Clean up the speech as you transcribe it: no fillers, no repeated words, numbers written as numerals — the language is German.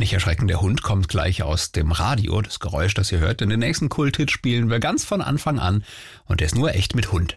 Nicht erschrecken, der Hund kommt gleich aus dem Radio, das Geräusch, das ihr hört. In den nächsten Kult-Hit spielen wir ganz von Anfang an und der ist nur echt mit Hund.